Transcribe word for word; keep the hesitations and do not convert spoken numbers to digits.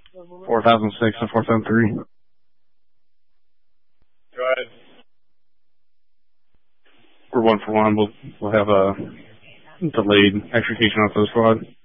four thousand six and four thousand three. Go ahead. We're one for one. We'll, we'll have a delayed extrication off the squad.